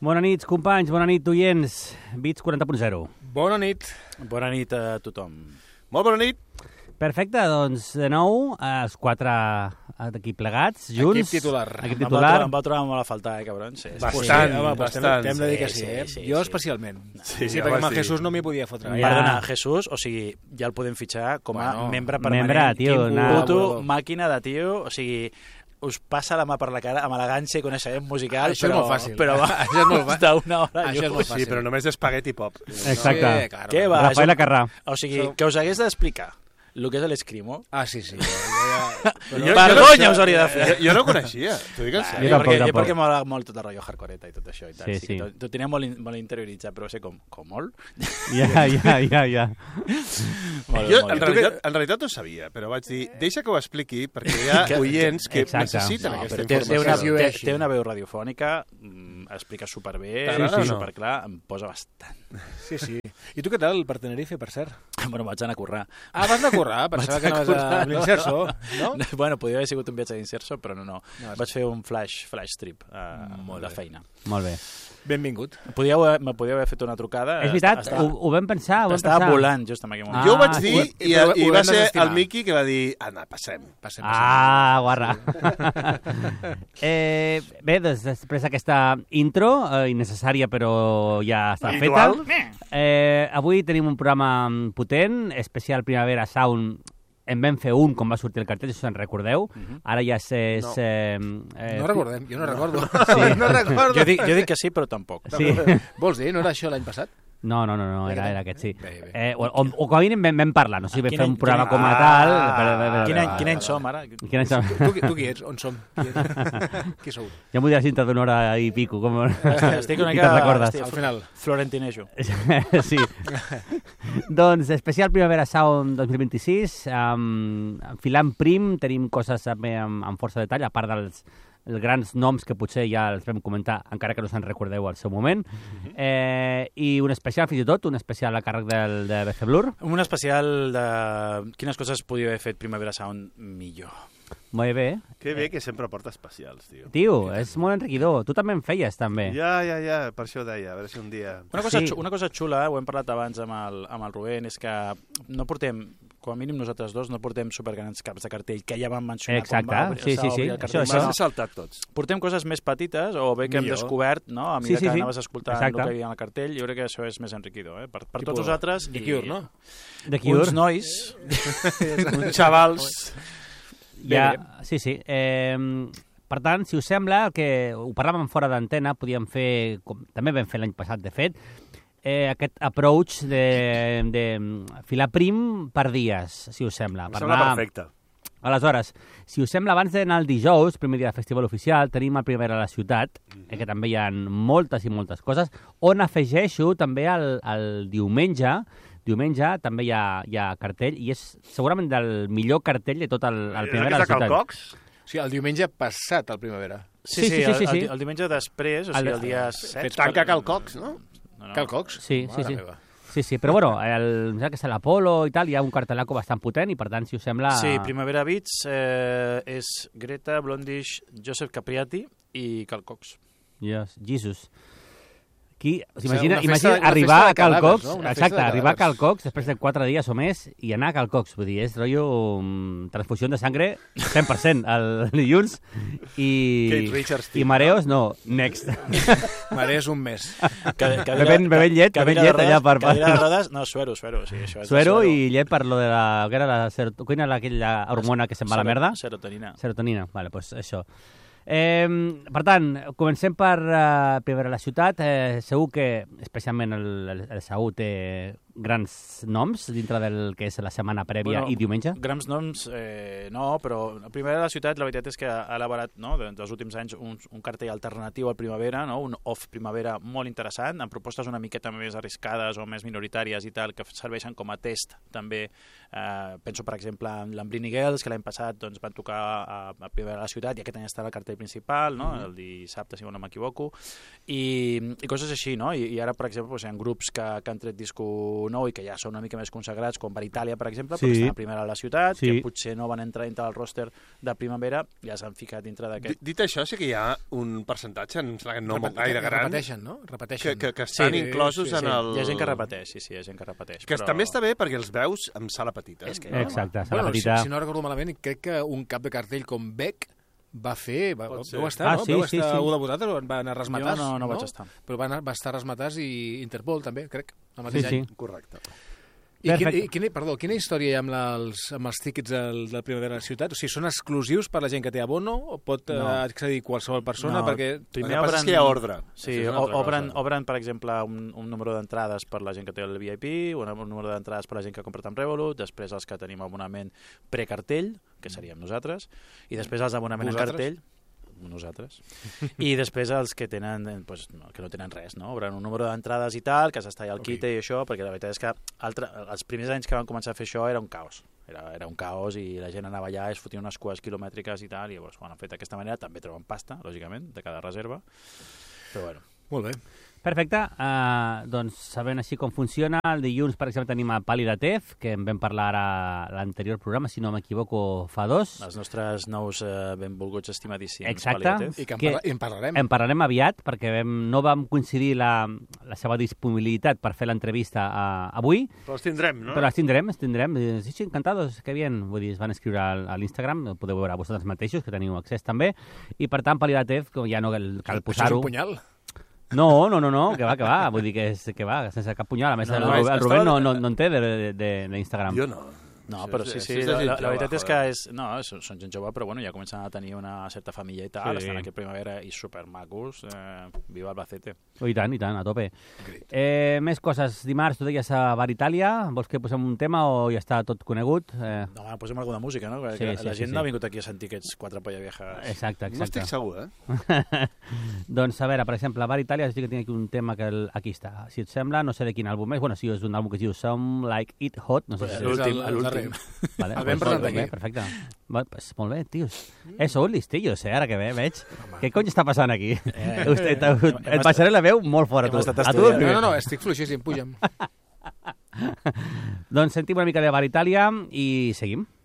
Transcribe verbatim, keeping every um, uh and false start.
Bona nit, companys, bona nit, oients. Bits quaranta punt zero. Bona nit. Bona nit a tothom. Molt bona nit. Perfecte, doncs de nou, els quatre d'aquí plegats, junts. Equip titular. Equip Em va titular. trobar, em va trobar molt a faltar, eh, cabrons? Sí, Bastant, sí, home, bastant. T'hem de dir que Sí, sí, sí, eh? sí, jo sí. especialment. Sí, sí, ja perquè vas amb el dir. Jesús no m'hi podia fotre. Ja. Perdona, Jesús, o sigui, ja el podem fitxar com a Bueno, membre permanent. membre, tio, Quin una- puto màquina de tio, o sigui, us passa la mà per la cara amb elegància i coneixement musical, Això és però, molt fàcil. però va, Això és molt fàcil. d'una hora Això és llum. molt Sí, fàcil. però només d'espagueti pop. Exacte. Sí, claro. Què va? Rafael Això- Acarrà. O sigui, Som- que us hagués d'explicar el que és l'escrimo. Ah, sí, sí. Jo, ja... Jo- Però... Vergonya jo- us hauria de fer. Jo, jo no coneixia, t'ho dic en Jo sèrio. tampoc, perquè, tampoc. perquè m'agrada molt tot el rotllo hardcoreta i tot això i tal. Sí, Sí, sí. sí. T'ho tenia molt, in- molt interioritzat, però va ser com, com molt? Ja, ja, ja, ja. molt, Jo, molt en bé. realitat, en realitat ho sabia, però vaig dir, deixa que ho expliqui, perquè hi ha Que- oients que Exacte. necessiten No, aquesta però té, té, una, informació. té, té una veu radiofònica, mm, explica superbé, T'agrada sí, o no? superclar, em posa bastant. Sí, sí. I tu què tal per Tenerife, per cert? Bueno, vaig anar a currar. Ah, vas anar a currar? Pensava que anaves a l'Inserso, no? Bueno, podria haver sigut un viatge d'inserso, però no, no. No, Vaig fer un flash, flash trip uh, Molt de bé. feina. Molt bé. Benvingut. Podíeu, haver- me podíeu haver fet una trucada. És veritat, Estava, ho, ho vam pensar, ho vam estava pensar. volant just en aquell moment. Ah, Jo ho vaig dir ho- i, però ho i va vam ser desestimar. el Miqui que va dir, Anna, passem. Passem, passem. Ah, guarra. eh, bé, doncs, després d'aquesta intro, eh, innecessària però ja està Habitual. feta, eh, avui tenim un programa potent, especial Primavera Sound. En vam fer un, com va sortir el cartell, si us en recordeu. Ara ja és... és No. eh, eh, No recordem, jo no recordo. Sí. No recordo. Jo dic, jo dic que sí, però tampoc. Sí. Vols dir, no era això l'any passat? No, no, no, no era, era aquest, sí. Bé, bé. Eh, o, o, o com a mínim vam, vam parlar, no sé si vam Quin fer any- un programa quin com a any- tal... Ah, però- però- però- quin any, però- quin any som ara? Quin any som? Tu, qui- tu qui ets? On som? Qui, ets? qui sou? Ja m'ho diràs dintre d'una hora i pico. Com... Estic una I mica... te'n recordes. estic Al final. Florentinejo. Sí. Doncs especial Primavera Sound dos mil vint-i-sis, um, enfilant prim, tenim coses també amb, amb força detall, a part dels els grans noms que potser ja els vam comentar, encara que no se'n recordeu al seu moment, eh, i un especial, fins i tot, un especial a càrrec del, de B C Blur. Un especial de quines coses podia haver fet Primavera Sound millor. Molt bé. Que bé que sempre porta especials, tio. Tio, és molt enriquidor. Tu també en feies, també. Ja, ja, ja, per això ho deia, a veure si un dia... Una cosa, Sí. sí. una cosa xula, ho hem parlat abans amb el, amb el Rubén, és que no portem, com a mínim nosaltres dos, no portem supergrans caps de cartell, que ja vam mencionar Exacte, quan va obrir, sí, sí, s'ha obrir sí. el cartell. Això- M'has saltat tots. Portem coses més petites, o bé que hem Millor. descobert, no? a Sí, mesura sí, que sí. anaves escoltant Exacte. el que hi havia al cartell, jo crec que això és més enriquidor, eh? Per, per Tipo tots nosaltres. The i Cure, no? De Cure. Uns nois... Uns xavals... Ja, sí, sí. Eh, per tant, si us sembla, el que ho parlàvem fora d'antena, podíem fer, com també vam fer l'any passat, de fet, eh, aquest approach de, de filar prim per dies, si us sembla. Em Per sembla anar- perfecte. Aleshores, si us sembla, abans d'anar el dijous, primer dia del festival oficial, tenim el Primavera a la ciutat, eh, que també hi ha moltes i moltes coses, on afegeixo també el, el diumenge, diumenge també hi ha, hi ha cartell, i és segurament del millor cartell de tot el, el Primavera a la És aquest ciutat. Calcocs? O sigui, el diumenge passat, al Primavera. Sí, Sí, sí, sí, sí, el, sí, sí. El, el diumenge després, o sigui, El- el dia set... Tanca Calcocs, no? no, no. Calcocs? Sí, sí, Mare sí. meva. Sí, sí, però bueno, el, em sembla que és l'Apolo i tal, hi ha un cartel·laco bastant potent i per tant, si us sembla... Sí, Primavera Beats eh, és Greta, Blondish, Joseph Capriati i Cal Cox. Yes, Jesus. Qui, sigui, imagina, una festa- imagina una arribar festa a de Cal cadàvers, Cox, no? Una festa exacte, de arribar a Cal cadàvers. Cox després de quatre dies o més i anar a Cal Cox, vull dir, és rotllo um, transfusió de sangre cent per cent el dilluns i, Kate Richards, tio. i mareos, no, next. Marees un mes. Cadira, Bevent- bevent llet, bevent cadira de llet rodes- allà per- per- Cadira de rodes, no, suero, suero. Sí, això és de Suero i llet per lo de la... Que era la serot... Quina era aquella hormona que se'n va a la Sero- merda? Serotonina. Serotonina, vale, doncs això. Eh, per tant, comencem per uh, Primavera a la ciutat. Eh, segur que, especialment el, el, el Saúl, té grans noms dintre del que és la setmana prèvia Bueno, i diumenge. Grans noms, eh, no, però la Primavera de la ciutat, la veritat és que ha elaborat, no, dels últims anys un, un cartell alternatiu al Primavera, no, un off-Primavera molt interessant, amb propostes una miqueta més arriscades o més minoritàries i tal, que serveixen com a test també. Eh, penso, per exemple, en l'Ambrini Girls, que l'any passat doncs, van tocar a, a Primavera de la ciutat i aquest any està al cartell principal, no, el dissabte, si no m'equivoco, i, i coses així, no? I, i ara, per exemple, doncs, hi ha grups que, que han tret discos nou i que ja són una mica més consagrats, com per Itàlia, per exemple, Sí. perquè estan a primera a la ciutat, Sí. que potser no van entrar dintre del ròster de primavera, ja s'han ficat dintre d'aquest. Dit això, sí que hi ha un percentatge, em sembla que no molt Repet- gaire gran, Repeteixen, no? Repeteixen. que, que, que estan Sí, inclosos sí, en sí. el... Hi ha gent que repeteix, sí, sí, hi ha gent que repeteix. Que però... també està bé perquè els veus amb sala petita. És que- no? Exacte, sala Bueno, petita. si, si no recordo malament, crec que un cap de cartell com Beck va fer... Va, Pot ser. vau estar, Ah, no? sí, Vau sí, estar sí. un de vosaltres o van anar resmatats? Jo no- no vaig estar. Però van, anar- va estar resmatats i Interpol també, crec, el mateix Sí, sí. any. Correcte. I, quina, Perfecte. i quina, perdó, quina història hi ha amb, la, els, amb els tíquets del, del Primavera a la ciutat? O sigui, són exclusius per la gent que té abono o pot no. No. accedir qualsevol persona? No, perquè... El primer que passa és que hi ha ordre. Sí, Això és una o- altra obren, cosa. obren, per exemple, un, un número d'entrades per la gent que té el V I P, un, un número d'entrades per la gent que ha comprat amb Revolut, després els que tenim abonament precartell, que seríem nosaltres, i després els d'abonament en Vosaltres? cartell, nosaltres, i després els que tenen, eh, pues, no, que no tenen res, no? Obren un número d'entrades i tal, que s'està allà al quite i això, perquè la veritat és que altre, els primers anys que van començar a fer això era un caos. Era, era un caos i la gent anava allà, es fotia unes cues quilomètriques i tal, i llavors ho han fet d'aquesta manera, també troben pasta, lògicament, de cada reserva, però bueno. Molt bé. Perfecte, uh, doncs sabent així com funciona, el dilluns, per exemple, tenim a Pàl·lida Tef, que en vam parlar ara a l'anterior programa, si no m'equivoco, fa dos. Els nostres nous eh, benvolguts estimadíssims. Exacte. Pal·liatius. I que en, Que- parla, i en parlarem. En parlarem aviat, perquè vam, no vam coincidir la, la seva disponibilitat per fer l'entrevista uh, avui, Però els tindrem, no? però les tindrem, les tindrem. Eh, Sí, sí, encantados, que bien. Vull dir, es van escriure al- a l'Instagram, ho podeu veure vosaltres mateixos, que teniu accés també, i per tant, Pàl·lida Tef, com ja no cal, cal Això és posar-ho... un punyal. No, no, no, no, que va, que va, vull dir que, és, que va, sense cap punyal. A més, No, el, no, Ru- és- el Rubén no, estava- no, no en té de- de- de- d'Instagram. Jo no. No, Això però és- sí, sí, això és de la, gent la, la veritat jove, és que joder. és, no, són, són gent jove, però bueno, ja comencen a tenir una certa família i tal, Sí. estan aquí a primavera i supermacos, eh, viva Albacete. Oh, I tant, i tant, a tope. Eh, més coses. Dimarts, tu deies a Bar Itàlia. Vols que posem un tema o ja està tot conegut? Eh, No, home, posem alguna música, no? Sí, Sí, sí, la sí, gent sí. no ha vingut aquí a sentir aquests quatre polla viejas. exacte, No exacte. estic segur, eh? Doncs, a veure, per exemple, a Bar Itàlia, sí que tinc aquí un tema que el, aquí està. Si et sembla, no sé de quin àlbum és. Bueno, sí, és un àlbum que es diu Some Like It Hot. No sé si... L'últim, el- el l'últim. darrer. Vale, El vam doncs, presentar molt bé, aquí. perfecte. Va, pues, molt bé, tios. Eh, sou listillos, eh, ara que ve, veig. Què cony està passant aquí? Eh, Usted, hem- hem et baixaré la veu molt fora, hem tu. estat A tu, estudiant. primer. No, no, no, estic fluixíssim, puja'm. Doncs sentim una mica de Bar Itàlia i seguim.